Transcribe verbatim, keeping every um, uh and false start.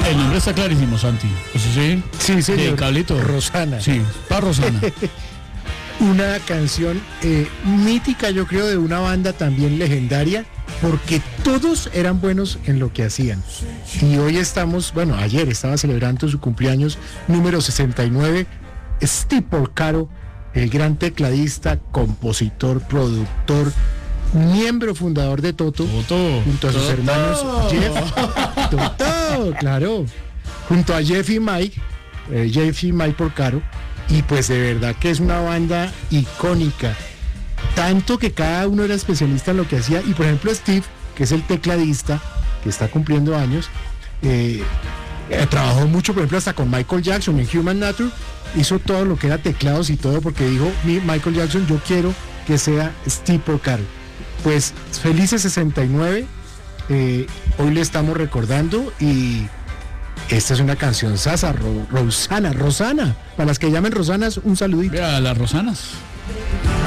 El nombre está clarísimo, Santi. Pues sí. Sí, señor. De Cablito. Rosana. Sí, para Rosana. Una canción eh, mítica, yo creo, de una banda también legendaria, porque todos eran buenos en lo que hacían. Y hoy estamos, bueno, ayer estaba celebrando su cumpleaños número sesenta y nueve, Steve Porcaro, el gran tecladista, compositor, productor, miembro fundador de Toto, Toto. junto a sus Toto. hermanos Jeff, Toto, claro, junto a Jeff y Mike, eh, Jeff y Mike Porcaro, y pues de verdad que es una banda icónica, tanto que cada uno era especialista en lo que hacía, y por ejemplo Steve, que es el tecladista, que está cumpliendo años, eh, eh, trabajó mucho, por ejemplo, hasta con Michael Jackson en Human Nature, hizo todo lo que era teclados y todo, porque dijo, mi Michael Jackson, yo quiero que sea Steve Porcaro. Pues felices sesenta y nueve, eh, hoy le estamos recordando, y esta es una canción sasa, Ro, Rosana, Rosana, para las que llamen Rosanas, un saludito. Vea, las Rosanas.